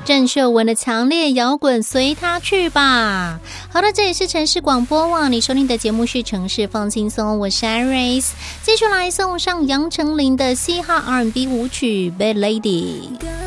郑秀文的强烈摇滚随他去吧。好的，这里是城市广播网，你收听的节目是城市放轻松，我是 Iris， 继续来送上杨丞琳的嘻哈 R&B 舞曲 Bad Lady。